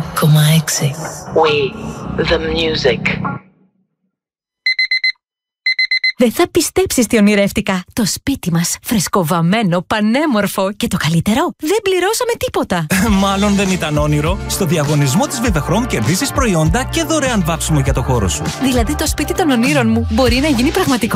We, the music. Δεν θα πιστέψεις τι ονειρεύτηκα. Το σπίτι μας, φρεσκοβαμμένο, πανέμορφο και το καλύτερο, δεν πληρώσαμε τίποτα. Μάλλον δεν ήταν όνειρο. Στο διαγωνισμό της Vivechrome κερδίσεις προϊόντα και δωρεάν βάψιμο για το χώρο σου. Δηλαδή το σπίτι των ονείρων μου μπορεί να γίνει πραγματικό.